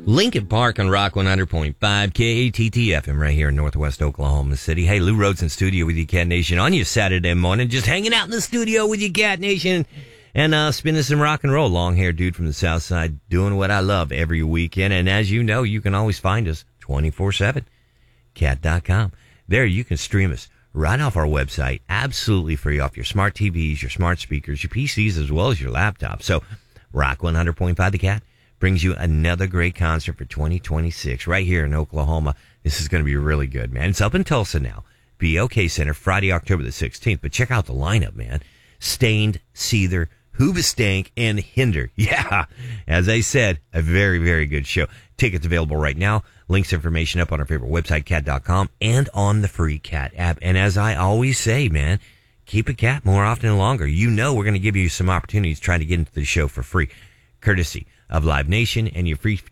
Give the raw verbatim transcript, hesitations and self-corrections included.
Lincoln Park on Rock one hundred point five K A T T F M right here in Northwest Oklahoma City. Hey, Lou Rhodes in studio with you, Cat Nation, on your Saturday morning, just hanging out in the studio with you, Cat Nation, and uh, spinning some rock and roll. Long-haired dude from the South Side doing what I love every weekend. And as you know, you can always find us twenty-four seven, cat dot com. There you can stream us right off our website, absolutely free, off your smart T Vs, your smart speakers, your P Cs, as well as your laptops. So Rock one hundred point five The Cat brings you another great concert for twenty twenty-six right here in Oklahoma. This is going to be really good, man. It's up in Tulsa now. B O K Center, Friday, October the sixteenth. But check out the lineup, man. Stained, Seether, Hoobastank, and Hinder. Yeah, as I said, a very, very good show. Tickets available right now. Links, information up on our favorite website, cat dot com, and on the free Cat app. And as I always say, man, keep a cat more often and longer. You know we're going to give you some opportunities trying to get into the show for free, courtesy of Live Nation and your free